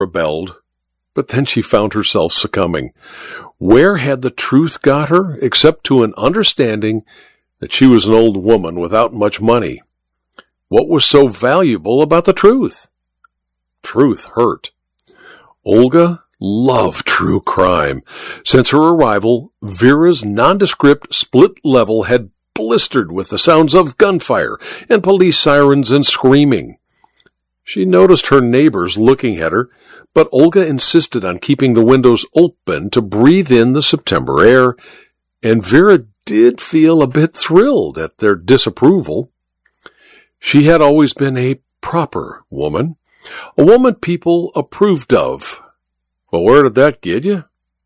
rebelled, but then she found herself succumbing. Where had the truth got her, except to an understanding that she was an old woman without much money? What was so valuable about the truth? Truth hurt. Olga loved true crime. Since her arrival, Vera's nondescript split level had blistered with the sounds of gunfire and police sirens and screaming. She noticed her neighbors looking at her, but Olga insisted on keeping the windows open to breathe in the September air, and Vera did feel a bit thrilled at their disapproval. She had always been a proper woman, a woman people approved of. Well, where did that get you?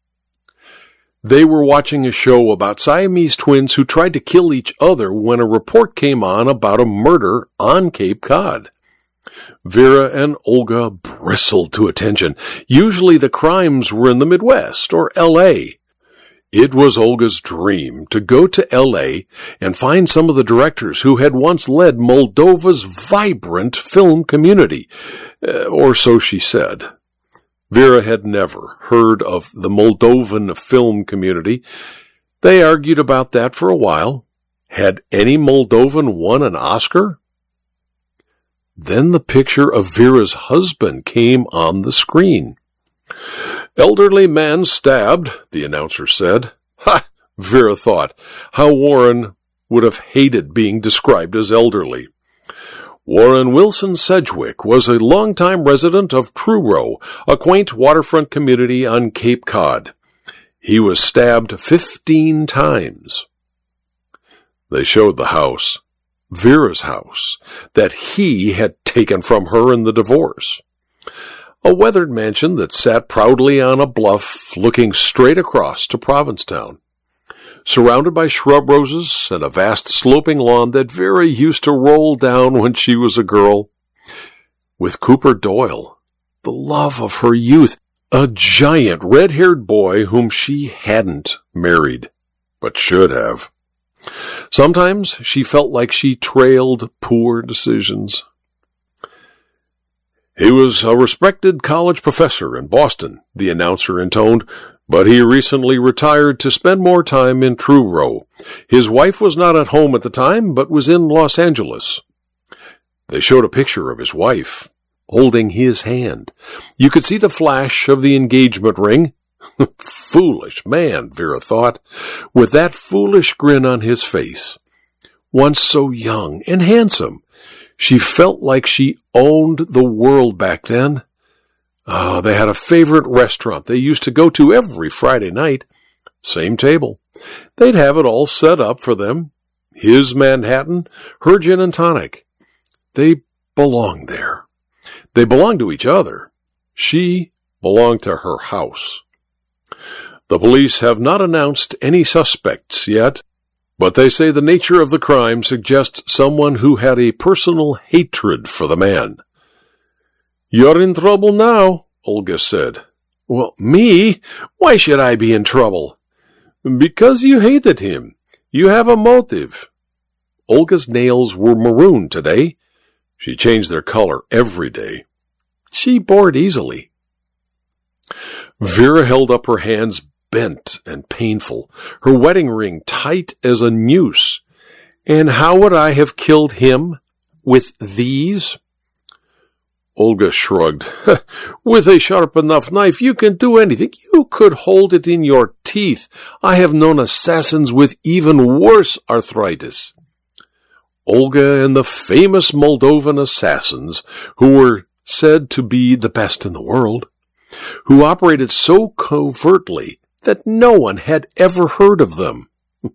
They were watching a show about Siamese twins who tried to kill each other when a report came on about a murder on Cape Cod. Vera and Olga bristled to attention. Usually the crimes were in the Midwest or L.A. It was Olga's dream to go to L.A. and find some of the directors who had once led Moldova's vibrant film community, or so she said. Vera had never heard of the Moldovan film community. They argued about that for a while. Had any Moldovan won an Oscar? Then the picture of Vera's husband came on the screen. "Elderly man stabbed," the announcer said. Ha! Vera thought. How Warren would have hated being described as elderly. Warren Wilson Sedgwick was a longtime resident of Truro, a quaint waterfront community on Cape Cod. He was stabbed 15 times. They showed the house, Vera's house, that he had taken from her in the divorce. A weathered mansion that sat proudly on a bluff looking straight across to Provincetown, surrounded by shrub roses and a vast sloping lawn that Vera used to roll down when she was a girl. With Cooper Doyle, the love of her youth, a giant red-haired boy whom she hadn't married, but should have. Sometimes she felt like she trailed poor decisions. "He was a respected college professor in Boston," the announcer intoned, "but he recently retired to spend more time in Truro. His wife was not at home at the time, but was in Los Angeles." They showed a picture of his wife, holding his hand. You could see the flash of the engagement ring. Foolish man, Vera thought, with that foolish grin on his face. Once so young and handsome, she felt like she owned the world back then. Oh, they had a favorite restaurant they used to go to every Friday night. Same table. They'd have it all set up for them. His Manhattan, her gin and tonic. They belonged there. They belonged to each other. She belonged to her house. The police have not announced any suspects yet, but they say the nature of the crime suggests someone who had a personal hatred for the man. "You're in trouble now," Olga said. "Well, me? Why should I be in trouble?" "Because you hated him. You have a motive." Olga's nails were maroon today. She changed their color every day. She bored easily. Vera held up her hands, bent and painful, her wedding ring tight as a noose. "And how would I have killed him? With these?" Olga shrugged. "With a sharp enough knife, you can do anything. You could hold it in your teeth. I have known assassins with even worse arthritis." Olga and the famous Moldovan assassins, who were said to be the best in the world, who operated so covertly that no one had ever heard of them.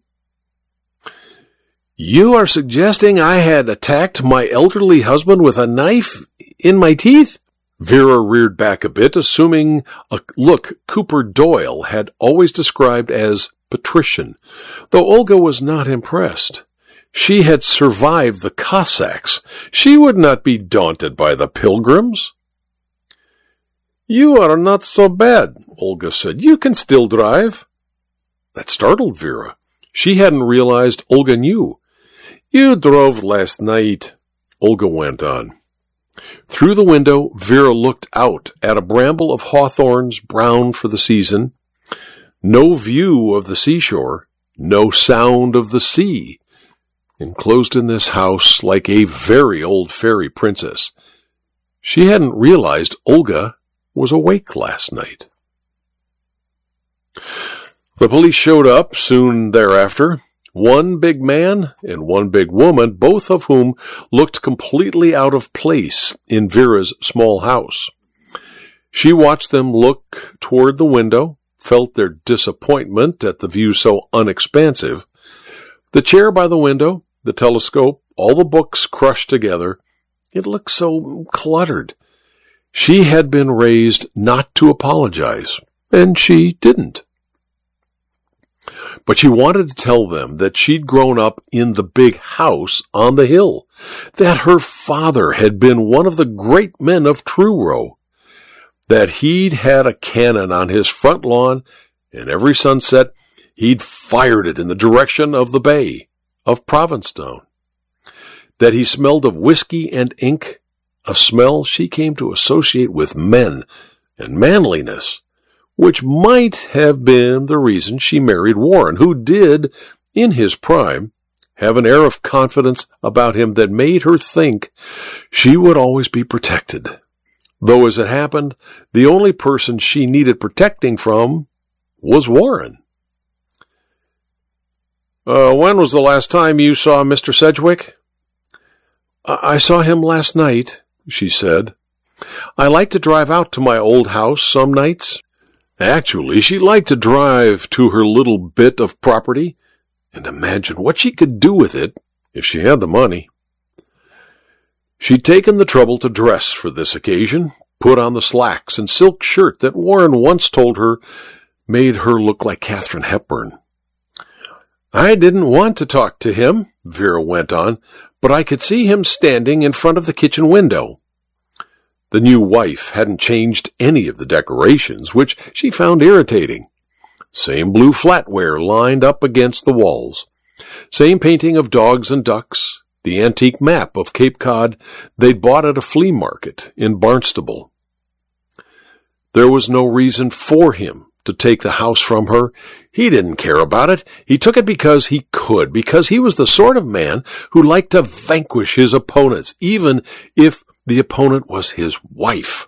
"You are suggesting I had attacked my elderly husband with a knife in my teeth?" Vera reared back a bit, assuming a look Cooper Doyle had always described as patrician, though Olga was not impressed. She had survived the Cossacks. She would not be daunted by the Pilgrims. "You are not so bad," Olga said. "You can still drive." That startled Vera. She hadn't realized Olga knew. "You drove last night," Olga went on. Through the window, Vera looked out at a bramble of hawthorns brown for the season. No view of the seashore, no sound of the sea. Enclosed in this house like a very old fairy princess. She hadn't realized Olga was awake last night. The police showed up soon thereafter. One big man and one big woman, both of whom looked completely out of place in Vera's small house. She watched them look toward the window, felt their disappointment at the view so unexpansive. The chair by the window, the telescope, all the books crushed together. It looked so cluttered. She had been raised not to apologize, and she didn't. But she wanted to tell them that she'd grown up in the big house on the hill, that her father had been one of the great men of Truro, that he'd had a cannon on his front lawn, and every sunset he'd fired it in the direction of the bay, of Provincetown, that he smelled of whiskey and ink, a smell she came to associate with men and manliness, which might have been the reason she married Warren, who did, in his prime, have an air of confidence about him that made her think she would always be protected. Though, as it happened, the only person she needed protecting from was Warren. When was the last time you saw Mr. Sedgwick? I saw him last night, she said. I like to drive out to my old house some nights. Actually, she liked to drive to her little bit of property and imagine what she could do with it if she had the money. She'd taken the trouble to dress for this occasion, put on the slacks and silk shirt that Warren once told her made her look like Katharine Hepburn. I didn't want to talk to him, Vera went on, but I could see him standing in front of the kitchen window. The new wife hadn't changed any of the decorations, which she found irritating. Same blue flatware lined up against the walls. Same painting of dogs and ducks. The antique map of Cape Cod they'd bought at a flea market in Barnstable. There was no reason for him to take the house from her. He didn't care about it. He took it because he could, because he was the sort of man who liked to vanquish his opponents, even if the opponent was his wife.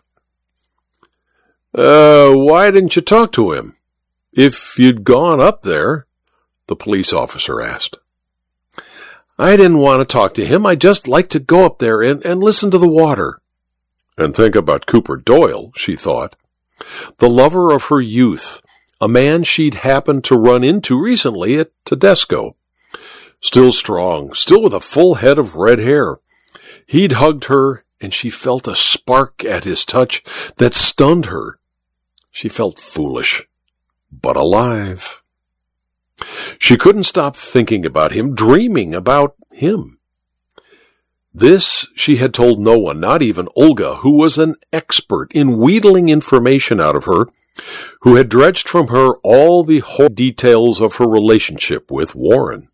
Why didn't you talk to him? If you'd gone up there, the police officer asked. I didn't want to talk to him. I just liked to go up there and listen to the water. And think about Cooper Doyle, she thought. The lover of her youth, a man she'd happened to run into recently at Tedesco. Still strong, still with a full head of red hair. He'd hugged her, and she felt a spark at his touch that stunned her. She felt foolish, but alive. She couldn't stop thinking about him, dreaming about him. This she had told no one, not even Olga, who was an expert in wheedling information out of her, who had dredged from her all the whole details of her relationship with Warren.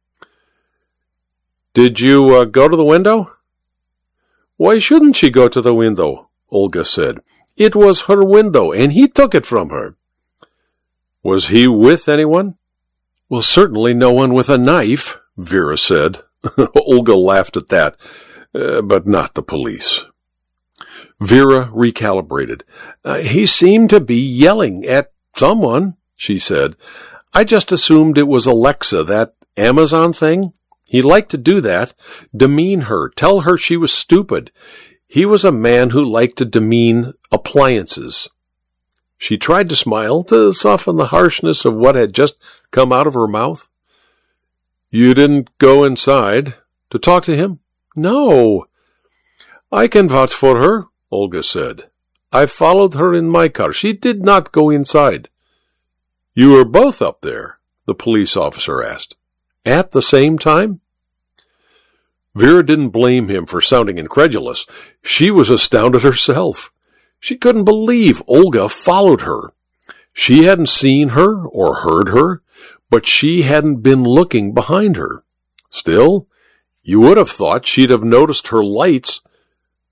Did you go to the window? Why shouldn't she go to the window? Olga said. It was her window, and he took it from her. Was he with anyone? Well, certainly no one with a knife, Vera said. Olga laughed at that, but not the police. Vera recalibrated. He seemed to be yelling at someone, she said. I just assumed it was Alexa, that Amazon thing. He liked to do that, demean her, tell her she was stupid. He was a man who liked to demean appliances. She tried to smile, to soften the harshness of what had just come out of her mouth. You didn't go inside to talk to him? No. I can vouch for her, Olga said. I followed her in my car. She did not go inside. You were both up there, the police officer asked. At the same time? Vera didn't blame him for sounding incredulous. She was astounded herself. She couldn't believe Olga followed her. She hadn't seen her or heard her, but she hadn't been looking behind her. Still, you would have thought she'd have noticed her lights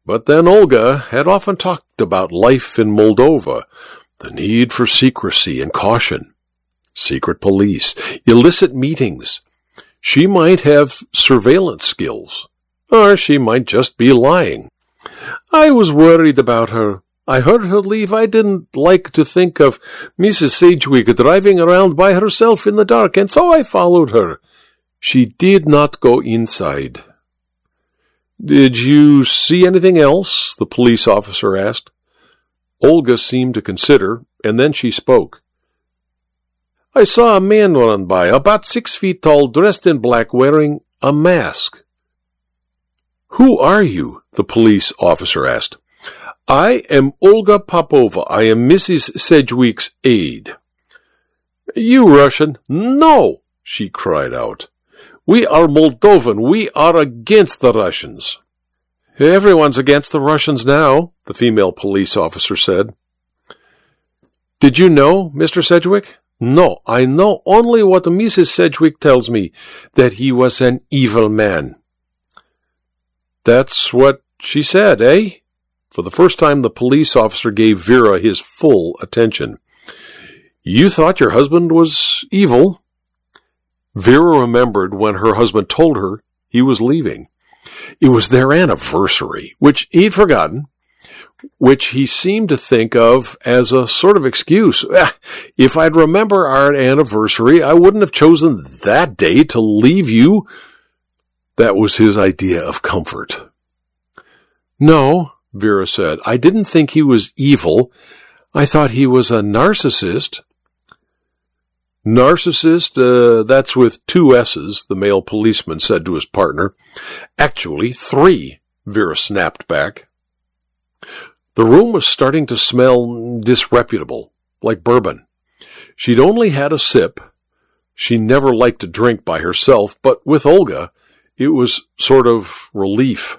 But then Olga had often talked about life in Moldova, the need for secrecy and caution, secret police, illicit meetings. She might have surveillance skills, or she might just be lying. I was worried about her. I heard her leave. I didn't like to think of Mrs. Sedgwick driving around by herself in the dark, and so I followed her. She did not go inside. Did you see anything else? The police officer asked. Olga seemed to consider, and then she spoke. I saw a man run by, about 6 feet tall, dressed in black, wearing a mask. Who are you? The police officer asked. I am Olga Popova. I am Mrs. Sedgwick's aide. You Russian? No, she cried out. We are Moldovan. We are against the Russians. Everyone's against the Russians now, the female police officer said. Did you know Mr. Sedgwick? No, I know only what Mrs. Sedgwick tells me, that he was an evil man. That's what she said, eh? For the first time, the police officer gave Vera his full attention. You thought your husband was evil? Vera remembered when her husband told her he was leaving. It was their anniversary, which he'd forgotten, which he seemed to think of as a sort of excuse. If I'd remember our anniversary, I wouldn't have chosen that day to leave you. That was his idea of comfort. No, Vera said, I didn't think he was evil. I thought he was a narcissist. Narcissist, that's with 2 S's, the male policeman said to his partner. Actually, 3, Vera snapped back. The room was starting to smell disreputable, like bourbon. She'd only had a sip. She never liked to drink by herself, but with Olga, it was sort of relief.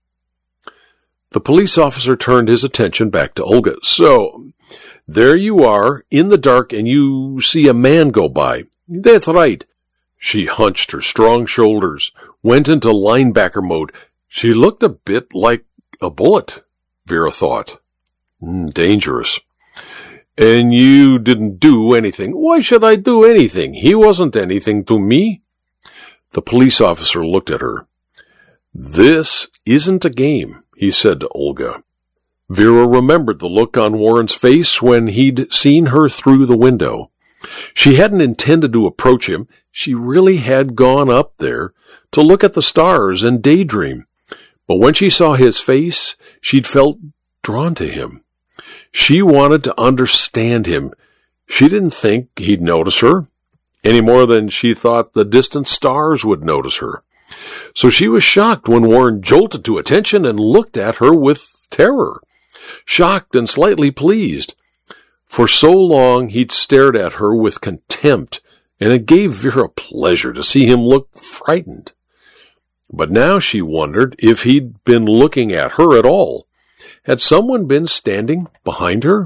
The police officer turned his attention back to Olga. So, there you are, in the dark, and you see a man go by. That's right. She hunched her strong shoulders, went into linebacker mode. She looked a bit like a bullet, Vera thought. Dangerous. And you didn't do anything. Why should I do anything? He wasn't anything to me. The police officer looked at her. This isn't a game, he said to Olga. Vera remembered the look on Warren's face when he'd seen her through the window. She hadn't intended to approach him. She really had gone up there to look at the stars and daydream. But when she saw his face, she'd felt drawn to him. She wanted to understand him. She didn't think he'd notice her, any more than she thought the distant stars would notice her. So she was shocked when Warren jolted to attention and looked at her with terror. Shocked and slightly pleased. For so long he'd stared at her with contempt, and it gave Vera pleasure to see him look frightened. But now she wondered if he'd been looking at her at all. Had someone been standing behind her?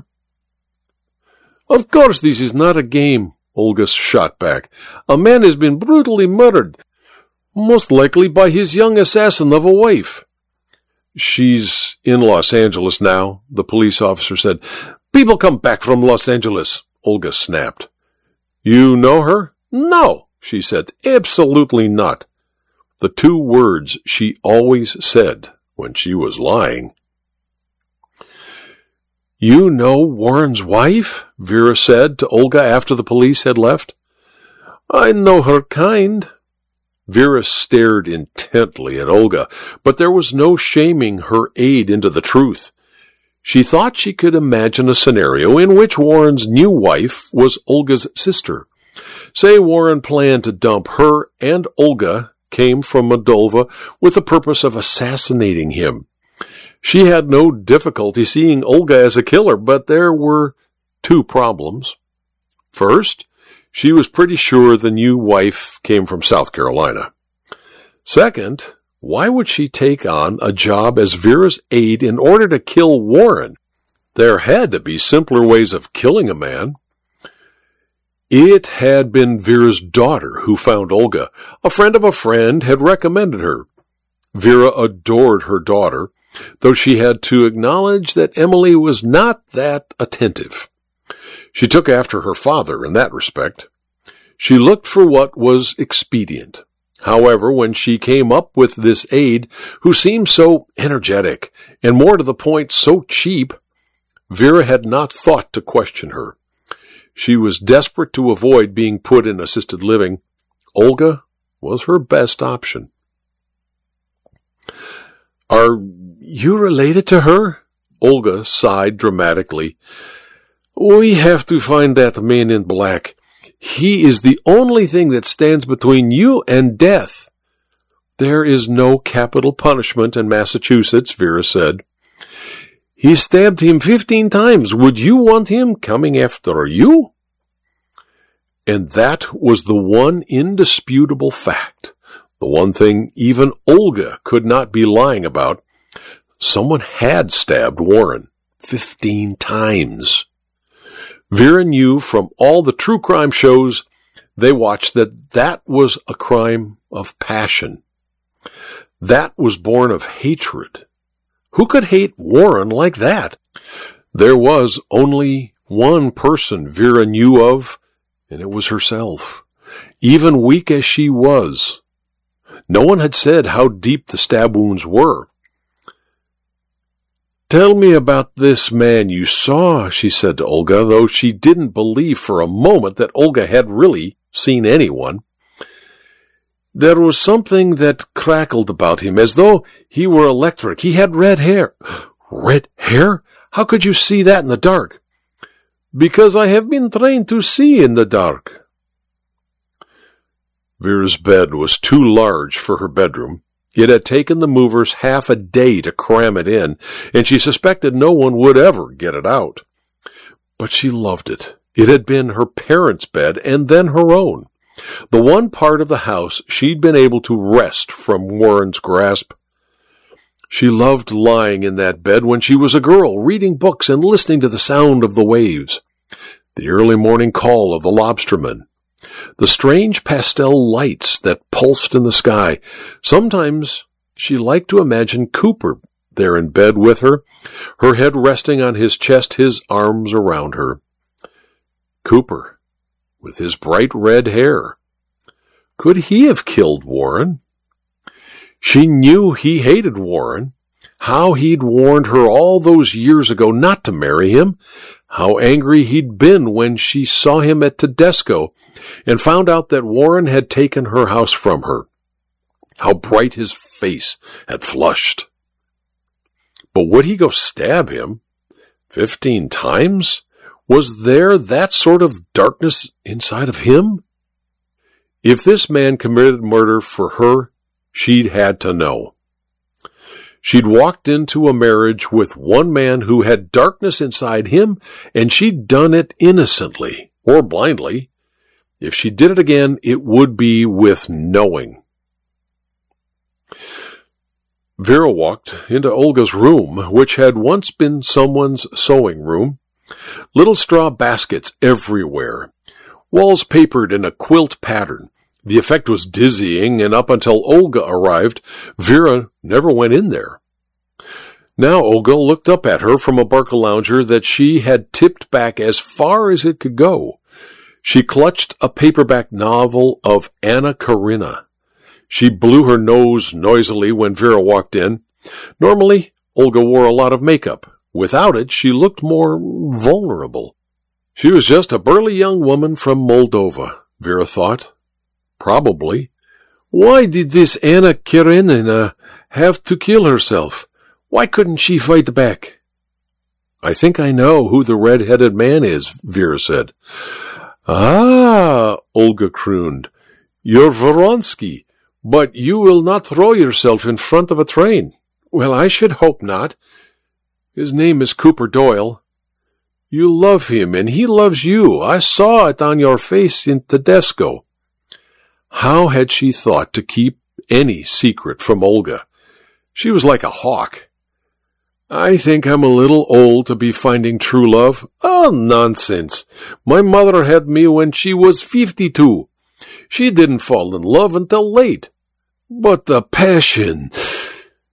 Of course this is not a game, Olga shot back. A man has been brutally murdered, most likely by his young assassin of a wife. She's in Los Angeles now, the police officer said. People come back from Los Angeles, Olga snapped. You know her? No, she said. Absolutely not. The 2 words she always said when she was lying. You know Warren's wife? Vera said to Olga after the police had left. I know her kind. Vera stared intently at Olga, but there was no shaming her aid into the truth. She thought she could imagine a scenario in which Warren's new wife was Olga's sister. Say Warren planned to dump her and Olga came from Moldova with the purpose of assassinating him. She had no difficulty seeing Olga as a killer, but there were 2 problems. First, she was pretty sure the new wife came from South Carolina. Second, why would she take on a job as Vera's aide in order to kill Warren? There had to be simpler ways of killing a man. It had been Vera's daughter who found Olga. A friend of a friend had recommended her. Vera adored her daughter, though she had to acknowledge that Emily was not that attentive. She took after her father in that respect. She looked for what was expedient. However, when she came up with this aide, who seemed so energetic, and more to the point, so cheap, Vera had not thought to question her. She was desperate to avoid being put in assisted living. Olga was her best option. "Are you related to her?" Olga sighed dramatically. "We have to find that man in black. He is the only thing that stands between you and death." "There is no capital punishment in Massachusetts," Vera said. "He stabbed him 15 times. Would you want him coming after you?" And that was the one indisputable fact, the one thing even Olga could not be lying about. Someone had stabbed Warren 15 times. Vera knew from all the true crime shows they watched that that was a crime of passion. That was born of hatred. Who could hate Warren like that? There was only one person Vera knew of, and it was herself. Even weak as she was, no one had said how deep the stab wounds were. "Tell me about this man you saw," she said to Olga, though she didn't believe for a moment that Olga had really seen anyone. "There was something that crackled about him, as though he were electric. He had red hair." "Red hair? How could you see that in the dark?" "Because I have been trained to see in the dark." Vera's bed was too large for her bedroom. It had taken the movers half a day to cram it in, and she suspected no one would ever get it out. But she loved it. It had been her parents' bed and then her own. The one part of the house she'd been able to wrest from Warren's grasp. She loved lying in that bed when she was a girl, reading books and listening to the sound of the waves, the early morning call of the lobstermen, the strange pastel lights that pulsed in the sky. Sometimes she liked to imagine Cooper there in bed with her, her head resting on his chest, his arms around her. Cooper, with his bright red hair. Could he have killed Warren? She knew he hated Warren. How he'd warned her all those years ago not to marry him. How angry he'd been when she saw him at Tedesco and found out that Warren had taken her house from her. How bright his face had flushed. But would he go stab him 15 times? Was there that sort of darkness inside of him? If this man committed murder for her, she'd had to know. She'd walked into a marriage with one man who had darkness inside him, and she'd done it innocently or blindly. If she did it again, it would be with knowing. Vera walked into Olga's room, which had once been someone's sewing room. Little straw baskets everywhere, walls papered in a quilt pattern. The effect was dizzying, and up until Olga arrived, Vera never went in there. Now Olga looked up at her from a Barcalounger that she had tipped back as far as it could go. She clutched a paperback novel of Anna Karenina. She blew her nose noisily when Vera walked in. Normally, Olga wore a lot of makeup. Without it, she looked more vulnerable. She was just a burly young woman from Moldova, Vera thought. Probably. Why did this Anna Karenina have to kill herself? Why couldn't she fight back? "I think I know who the red-headed man is," Vera said. "Ah," Olga crooned. "You're Vronsky, but you will not throw yourself in front of a train." "Well, I should hope not. His name is Cooper Doyle." "You love him, and he loves you. I saw it on your face in Tedesco." How had she thought to keep any secret from Olga? She was like a hawk. "I think I'm a little old to be finding true love." "Oh, nonsense. My mother had me when she was 52. She didn't fall in love until late." "But the passion."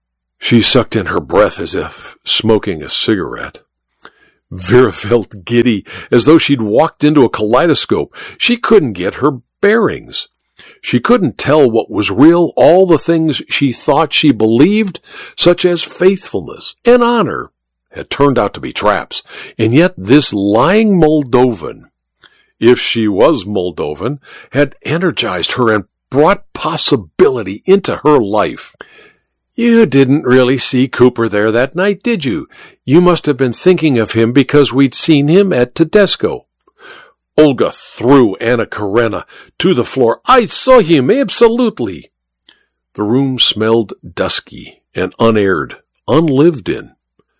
She sucked in her breath as if smoking a cigarette. Vera felt giddy, as though she'd walked into a kaleidoscope. She couldn't get her bearings. She couldn't tell what was real. All the things she thought she believed, such as faithfulness and honor, had turned out to be traps. And yet this lying Moldovan, if she was Moldovan, had energized her and brought possibility into her life. "You didn't really see Cooper there that night, did you? You must have been thinking of him because we'd seen him at Tedesco." Olga threw Anna Karenina to the floor. "I saw him, absolutely." The room smelled dusky and unaired, unlived in.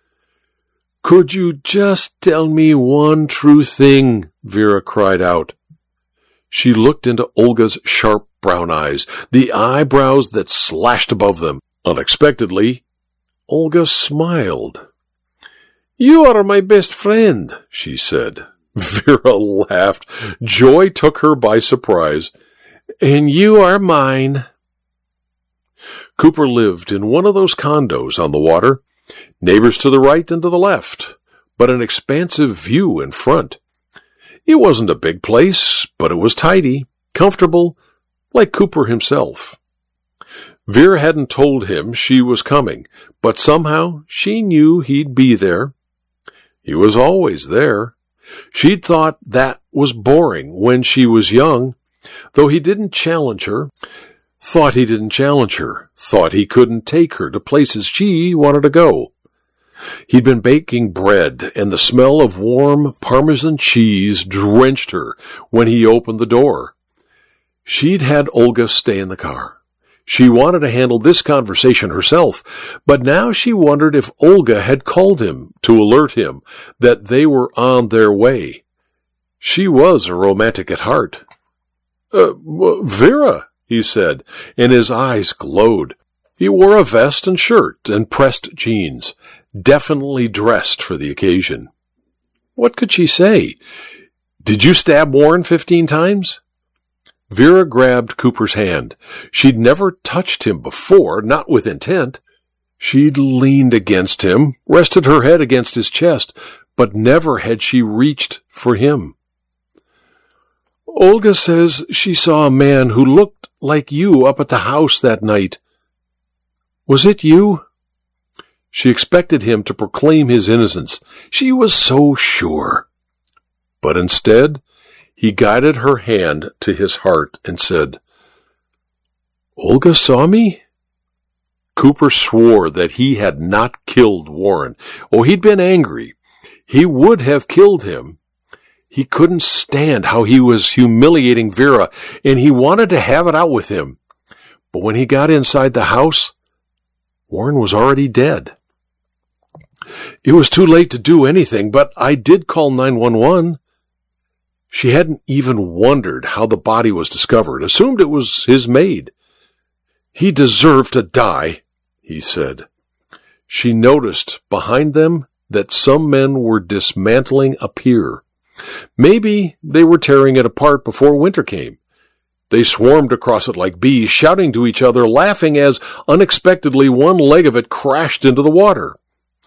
"Could you just tell me one true thing?" Vera cried out. She looked into Olga's sharp brown eyes, the eyebrows that slashed above them. Unexpectedly, Olga smiled. "You are my best friend," she said. Vera laughed. Joy took her by surprise. "And you are mine." Cooper lived in one of those condos on the water, neighbors to the right and to the left, but an expansive view in front. It wasn't a big place, but it was tidy, comfortable, like Cooper himself. Vera hadn't told him she was coming, but somehow she knew he'd be there. He was always there. She'd thought that was boring when she was young, though he didn't challenge her, thought he couldn't take her to places she wanted to go. He'd been baking bread, and the smell of warm Parmesan cheese drenched her when he opened the door. She'd had Olga stay in the car. She wanted to handle this conversation herself, but now she wondered if Olga had called him to alert him that they were on their way. She was a romantic at heart. "Vera," he said, and his eyes glowed. He wore a vest and shirt and pressed jeans, definitely dressed for the occasion. What could she say? "Did you stab Warren 15 times? Vera grabbed Cooper's hand. She'd never touched him before, not with intent. She'd leaned against him, rested her head against his chest, but never had she reached for him. "Olga says she saw a man who looked like you up at the house that night. Was it you?" She expected him to proclaim his innocence. She was so sure. But instead, he guided her hand to his heart and said, "Olga saw me?" Cooper swore that he had not killed Warren. Oh, he'd been angry. He would have killed him. He couldn't stand how he was humiliating Vera, and he wanted to have it out with him. But when he got inside the house, Warren was already dead. "It was too late to do anything, but I did call 911. She hadn't even wondered how the body was discovered, assumed it was his maid. "He deserved to die," he said. She noticed behind them that some men were dismantling a pier. Maybe they were tearing it apart before winter came. They swarmed across it like bees, shouting to each other, laughing as unexpectedly one leg of it crashed into the water.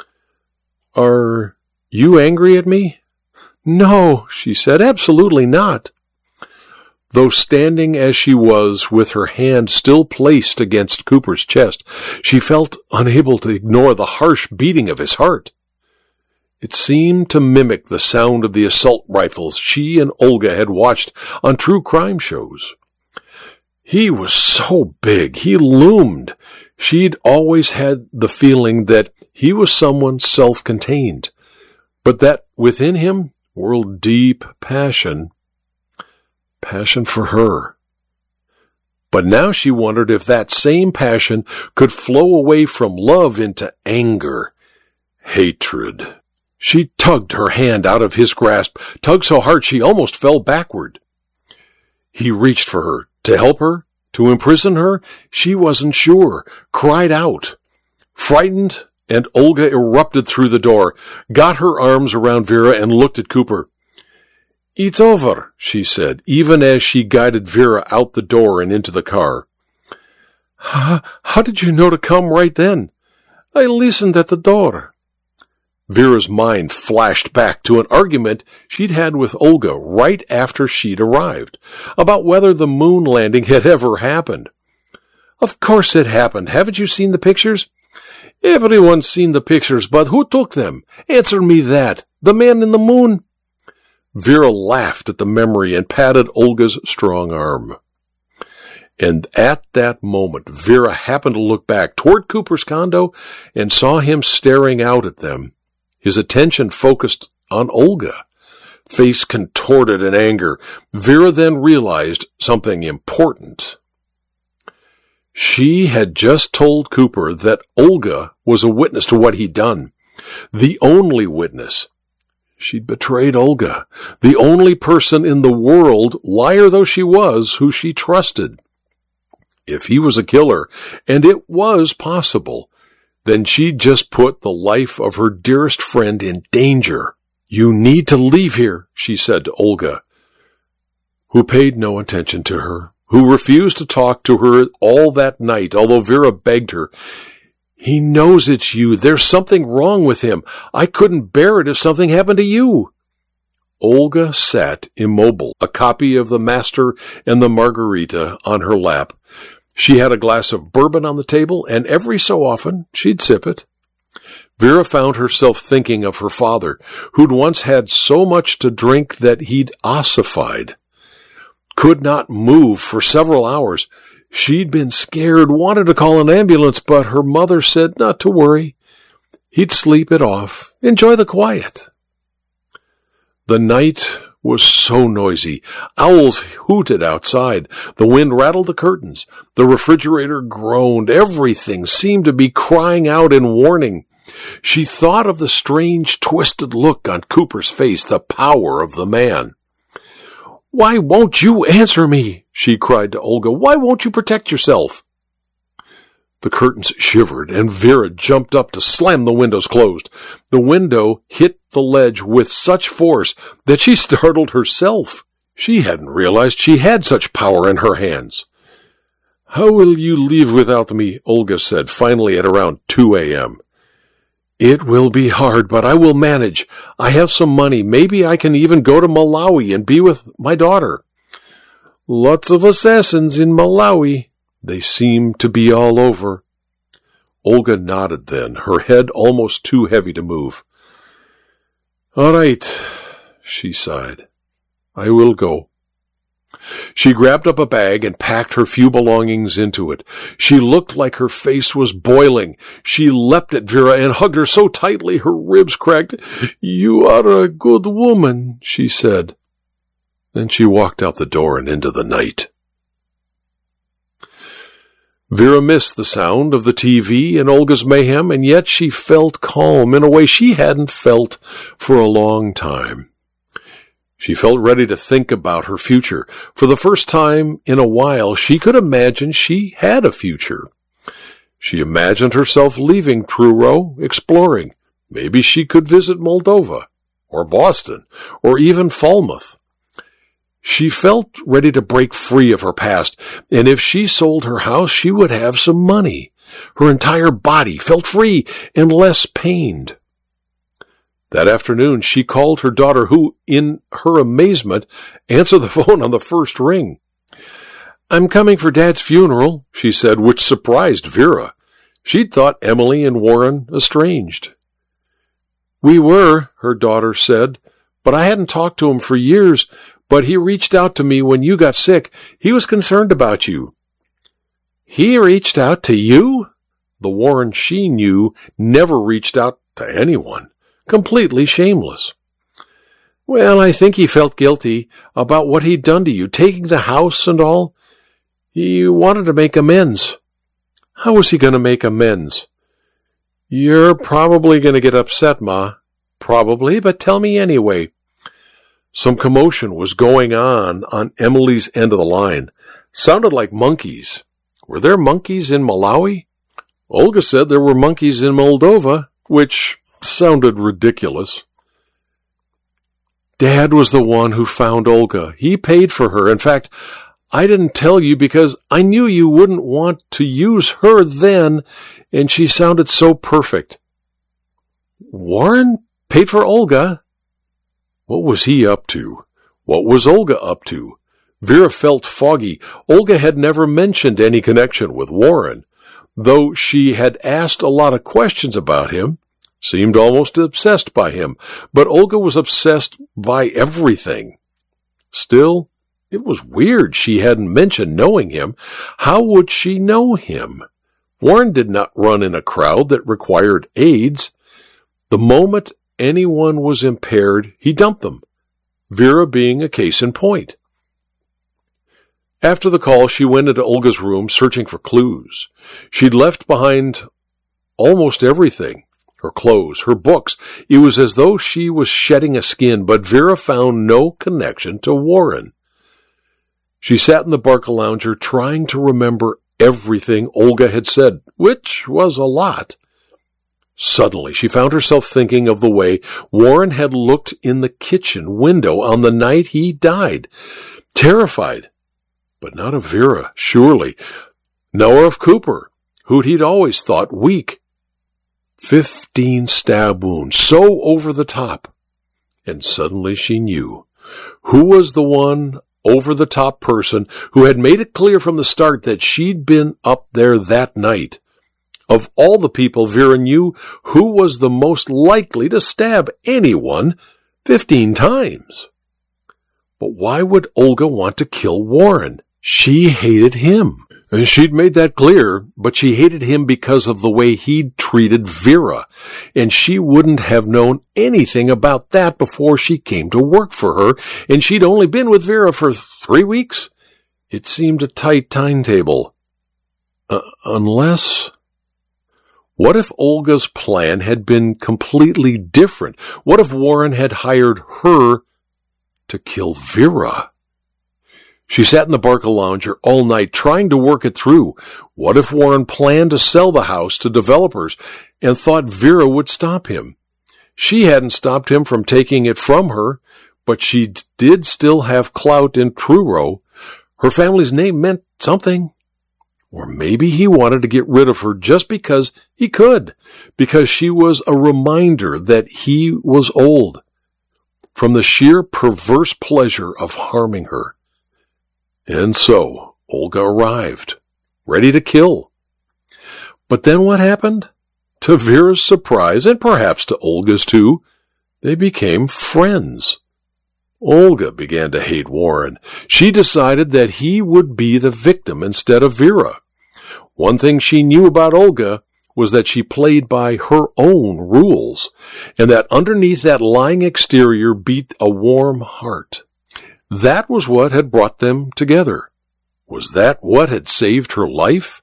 "Are you angry at me?" "No," she said, "absolutely not." Though standing as she was, with her hand still placed against Cooper's chest, she felt unable to ignore the harsh beating of his heart. It seemed to mimic the sound of the assault rifles she and Olga had watched on true crime shows. He was so big, he loomed. She'd always had the feeling that he was someone self-contained, but that within him whirled deep passion for her. But now she wondered if that same passion could flow away from love into anger, hatred. She tugged her hand out of his grasp, tugged so hard she almost fell backward. He reached for her, to help her, to imprison her. She wasn't sure, cried out. Frightened, and Olga erupted through the door, got her arms around Vera and looked at Cooper. "It's over," she said, even as she guided Vera out the door and into the car. How did you know to come right then?" I listened at the door." Vera's mind flashed back to an argument she'd had with Olga right after she'd arrived, about whether the moon landing had ever happened. "Of course it happened. Haven't you seen the pictures?" "Everyone's seen the pictures, but who took them? Answer me that. The man in the moon?" Vera laughed at the memory and patted Olga's strong arm. And at that moment, Vera happened to look back toward Cooper's condo and saw him staring out at them. His attention focused on Olga. Face contorted in anger, Vera then realized something important. She had just told Cooper that Olga was a witness to what he'd done. The only witness. She'd betrayed Olga, the only person in the world, liar though she was, who she trusted. If he was a killer, and it was possible, then she'd just put the life of her dearest friend in danger. "You need to leave here," she said to Olga, who paid no attention to her, who refused to talk to her all that night, although Vera begged her. "He knows it's you. There's something wrong with him. I couldn't bear it if something happened to you." Olga sat immobile, a copy of The Master and the Margarita on her lap. She had a glass of bourbon on the table, and every so often she'd sip it. Vera found herself thinking of her father, who'd once had so much to drink that he'd ossified. Could not move for several hours. She'd been scared, wanted to call an ambulance, but her mother said not to worry. He'd sleep it off, enjoy the quiet. The night was so noisy. Owls hooted outside. The wind rattled the curtains. The refrigerator groaned. Everything seemed to be crying out in warning. She thought of the strange, twisted look on Cooper's face, the power of the man. "Why won't you answer me?" she cried to Olga. "Why won't you protect yourself?" The curtains shivered, and Vera jumped up to slam the windows closed. The window hit the ledge with such force that she startled herself. She hadn't realized she had such power in her hands. "How will you leave without me?" Olga said, finally at around 2 a.m. "It will be hard, but I will manage. I have some money. Maybe I can even go to Malawi and be with my daughter." "Lots of assassins in Malawi. They seem to be all over." Olga nodded then, her head almost too heavy to move. "All right," she sighed. "I will go." She grabbed up a bag and packed her few belongings into it. She looked like her face was boiling. She leapt at Vera and hugged her so tightly her ribs cracked. "You are a good woman," she said. Then she walked out the door and into the night. Vera missed the sound of the TV and Olga's mayhem, and yet she felt calm in a way she hadn't felt for a long time. She felt ready to think about her future. For the first time in a while, she could imagine she had a future. She imagined herself leaving Truro, exploring. Maybe she could visit Moldova, or Boston, or even Falmouth. She felt ready to break free of her past, and if she sold her house, she would have some money. Her entire body felt free and less pained. That afternoon, she called her daughter, who, in her amazement, answered the phone on the first ring. "I'm coming for Dad's funeral," she said, which surprised Vera. She'd thought Emily and Warren estranged. "We were," her daughter said, "but I hadn't talked to him for years. But he reached out to me when you got sick. He was concerned about you." "He reached out to you?" The Warren she knew never reached out to anyone. Completely shameless. "Well, I think he felt guilty about what he'd done to you, taking the house and all. He wanted to make amends." "How was he going to make amends?" "You're probably going to get upset, Ma." "Probably, but tell me anyway." Some commotion was going on Emily's end of the line. Sounded like monkeys. Were there monkeys in Malawi? Olga said there were monkeys in Moldova, which sounded ridiculous. Dad was the one who found Olga. He paid for her. In fact, I didn't tell you because I knew you wouldn't want to use her then, and she sounded so perfect. Warren paid for Olga? What was he up to? What was Olga up to? Vera felt foggy. Olga had never mentioned any connection with Warren, though she had asked a lot of questions about him, seemed almost obsessed by him, but Olga was obsessed by everything. Still, it was weird she hadn't mentioned knowing him. How would she know him? Warren did not run in a crowd that required aids. The moment anyone was impaired, he dumped them, Vera being a case in point. After the call, she went into Olga's room searching for clues. She'd left behind almost everything. Her clothes, her books. It was as though she was shedding a skin, but Vera found no connection to Warren. She sat in the Barcalounger trying to remember everything Olga had said, which was a lot. Suddenly, she found herself thinking of the way Warren had looked in the kitchen window on the night he died. Terrified, but not of Vera, surely. Nor of Cooper, who he'd always thought weak. 15 stab wounds, so over the top. And suddenly she knew. Who was the one over-the-top person who had made it clear from the start that she'd been up there that night? Of all the people Vera knew, who was the most likely to stab anyone 15 times? But why would Olga want to kill Warren? She hated him. And she'd made that clear, but she hated him because of the way he'd treated Vera, and she wouldn't have known anything about that before she came to work for her, and she'd only been with Vera for 3 weeks. It seemed a tight timetable. Unless... What if Olga's plan had been completely different? What if Warren had hired her to kill Vera? She sat in the Barcalounger all night trying to work it through. What if Warren planned to sell the house to developers and thought Vera would stop him? She hadn't stopped him from taking it from her, but she did still have clout in Truro. Her family's name meant something. Or maybe he wanted to get rid of her just because he could, because she was a reminder that he was old, from the sheer perverse pleasure of harming her. And so, Olga arrived, ready to kill. But then what happened? To Vera's surprise, and perhaps to Olga's too, they became friends. Olga began to hate Warren. She decided that he would be the victim instead of Vera. One thing she knew about Olga was that she played by her own rules, and that underneath that lying exterior beat a warm heart. That was what had brought them together. Was that what had saved her life?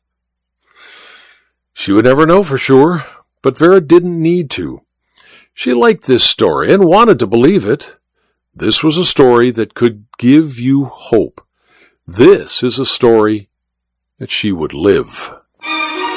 She would never know for sure, but Vera didn't need to. She liked this story and wanted to believe it. This was a story that could give you hope. This is a story that she would live.